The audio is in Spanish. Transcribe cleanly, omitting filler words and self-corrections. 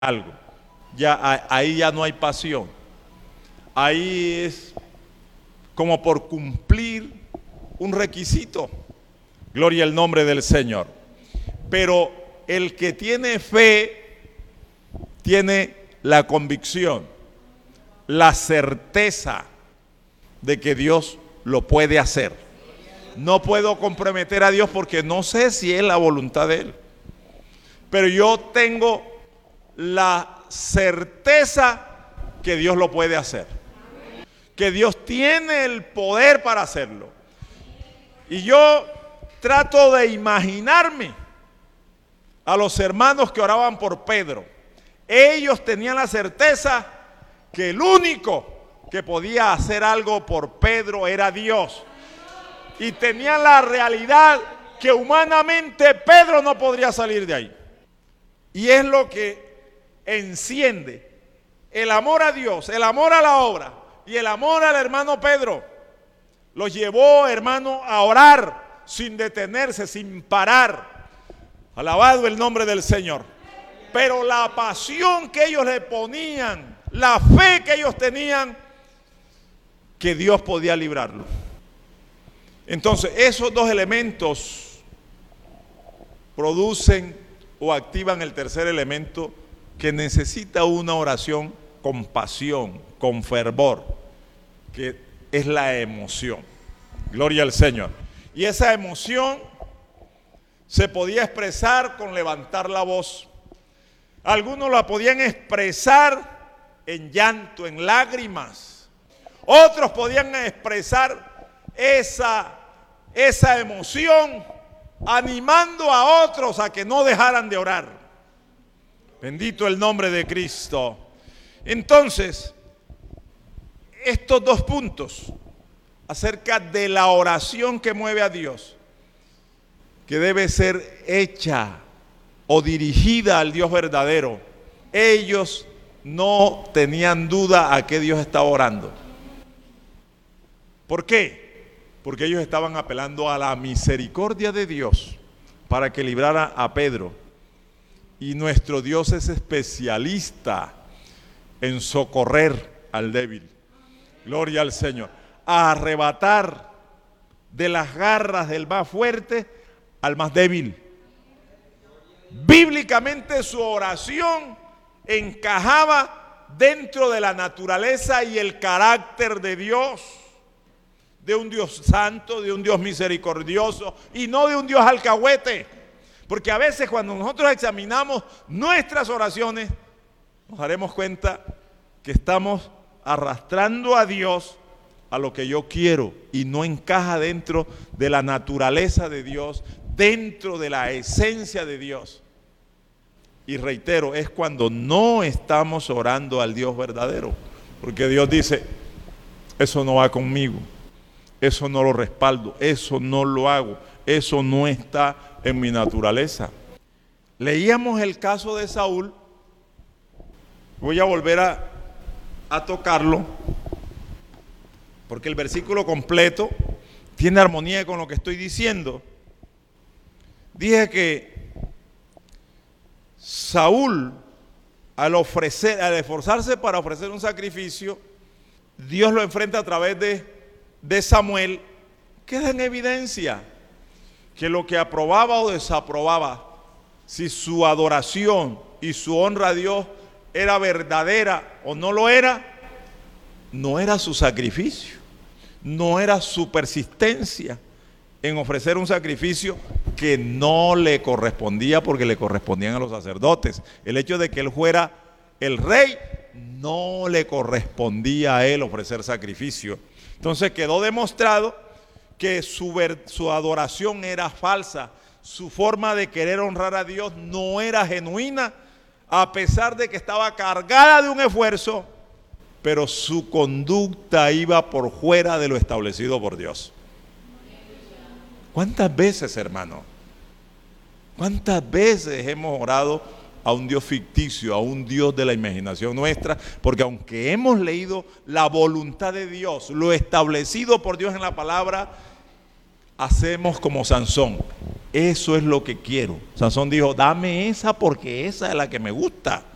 algo. Ahí ya no hay pasión. Ahí es como por cumplir un requisito. Gloria al nombre del Señor. Pero el que tiene fe tiene la convicción, la certeza de que Dios lo puede hacer. No puedo comprometer a Dios porque no sé si es la voluntad de Él. Pero yo tengo la certeza que Dios lo puede hacer. Que Dios tiene el poder para hacerlo. Y yo trato de imaginarme a los hermanos que oraban por Pedro. Ellos tenían la certeza que el único que podía hacer algo por Pedro era Dios. Y tenían la realidad que humanamente Pedro no podría salir de ahí. Y es lo que enciende el amor a Dios, el amor a la obra y el amor al hermano Pedro. Los llevó, hermano, a orar sin detenerse, sin parar. Alabado el nombre del Señor. Pero la pasión que ellos le ponían, la fe que ellos tenían, que Dios podía librarlo. Entonces, esos dos elementos producen o activan el tercer elemento que necesita una oración con pasión, con fervor, que es la emoción. Gloria al Señor. Y esa emoción se podía expresar con levantar la voz. Algunos la podían expresar en llanto, en lágrimas. Otros podían expresar esa emoción animando a otros a que no dejaran de orar. Bendito el nombre de Cristo. Entonces, estos dos puntos acerca de la oración que mueve a Dios, que debe ser hecha o dirigida al Dios verdadero, ellos no tenían duda a qué Dios estaba orando. ¿Por qué? Porque ellos estaban apelando a la misericordia de Dios para que librara a Pedro. Y nuestro Dios es especialista en socorrer al débil. Gloria al Señor. A arrebatar de las garras del más fuerte al más débil. Bíblicamente su oración encajaba dentro de la naturaleza y el carácter de Dios. De un Dios santo, de un Dios misericordioso y no de un Dios alcahuete. Porque a veces cuando nosotros examinamos nuestras oraciones, nos daremos cuenta que estamos arrastrando a Dios a lo que yo quiero y no encaja dentro de la naturaleza de Dios, dentro de la esencia de Dios. Y reitero, es cuando no estamos orando al Dios verdadero. Porque Dios dice, eso no va conmigo. Eso no lo respaldo, eso no lo hago, eso no está en mi naturaleza. Leíamos el caso de Saúl, voy a volver a tocarlo, porque el versículo completo tiene armonía con lo que estoy diciendo. Dije que Saúl, al esforzarse para ofrecer un sacrificio, Dios lo enfrenta a través de Samuel, queda en evidencia que lo que aprobaba o desaprobaba, si su adoración y su honra a Dios era verdadera o no lo era, no era su sacrificio, no era su persistencia en ofrecer un sacrificio que no le correspondía porque le correspondían a los sacerdotes. El hecho de que él fuera el rey no le correspondía a él ofrecer sacrificio. Entonces quedó demostrado que su adoración era falsa, su forma de querer honrar a Dios no era genuina, a pesar de que estaba cargada de un esfuerzo, pero su conducta iba por fuera de lo establecido por Dios. ¿Cuántas veces, hermano? ¿Cuántas veces hemos orado a un Dios ficticio, a un Dios de la imaginación nuestra? Porque aunque hemos leído la voluntad de Dios, lo establecido por Dios en la palabra, hacemos como Sansón. Eso es lo que quiero. Sansón dijo, dame esa porque esa es la que me gusta.